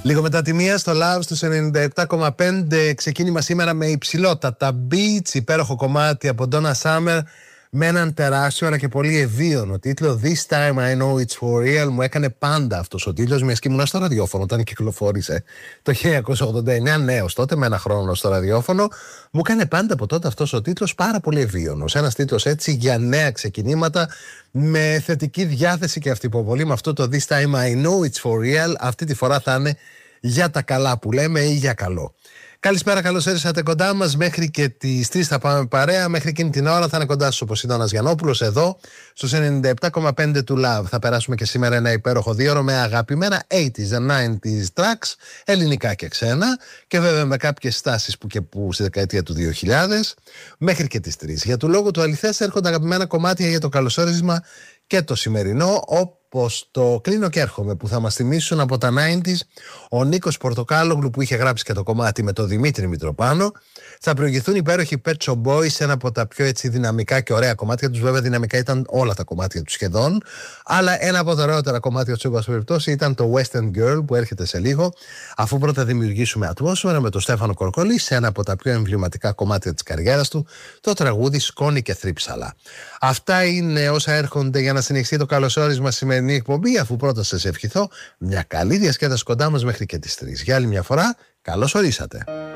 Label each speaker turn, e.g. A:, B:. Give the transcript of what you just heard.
A: Λίγο μετά τη μία στο Love στους 97,5. Ξεκίνημα σήμερα με υψηλότατα beats, υπέροχο κομμάτι από Donna Summer με έναν τεράστιο αλλά και πολύ ευίωνο τίτλο. This time I know it's for real. Μου έκανε πάντα αυτός ο τίτλος, μιας και ήμουν στο ραδιόφωνο όταν κυκλοφόρησε το 1989, νέος τότε με ένα χρόνο στο ραδιόφωνο. Μου έκανε πάντα από τότε αυτός ο τίτλος πάρα πολύ ευίωνος. Ένας τίτλος έτσι για νέα ξεκινήματα, με θετική διάθεση και αυτυποβολή, με αυτό το This time I know it's for real. Αυτή τη φορά θα είναι για τα καλά που λέμε ή για καλό. Καλησπέρα, καλώς ήρθατε κοντά μας. Μέχρι και τις 3 θα πάμε παρέα. Μέχρι εκείνη την ώρα θα είναι κοντά σας ο Ποσειδώνας Γιαννόπουλος εδώ στους 97,5 του Love. Θα περάσουμε και σήμερα ένα υπέροχο δίωρο με αγαπημένα 80s and 90s tracks, ελληνικά και ξένα, και βέβαια με κάποιες στάσεις που και που στη δεκαετία του 2000 μέχρι και τις 3. Για του λόγου του αληθές έρχονται αγαπημένα κομμάτια για το καλωσόρισμα και το σημερινό, όπως το κλείνω και έρχομαι, που θα μας θυμίσουν από τα 90s ο Νίκος Πορτοκάλογλου, που είχε γράψει και το κομμάτι με τον Δημήτρη Μητροπάνο. Θα προηγηθούν υπέροχοι Pet Shop Boys, ένα από τα πιο έτσι δυναμικά και ωραία κομμάτια τους. Βέβαια δυναμικά ήταν όλα τα κομμάτια τους σχεδόν, αλλά ένα από τα ωραιότερα κομμάτια του σε περιπτώσει ήταν το Western Girl, που έρχεται σε λίγο, αφού πρώτα δημιουργήσουμε ατμόσφαιρα με τον Στέφανο Κορκολή σε ένα από τα πιο εμβληματικά κομμάτια της καριέρας του, το τραγούδι Σκόνη και Θρύψαλα. Αυτά είναι όσα έρχονται για να συνεχιστεί το καλωσόρισμα σημερινή εκπομπή, αφού πρώτα σας ευχηθώ μια καλή διασκέδαση κοντά μας μέχρι και τις 3. Για άλλη μια φορά, καλώς ορίσατε.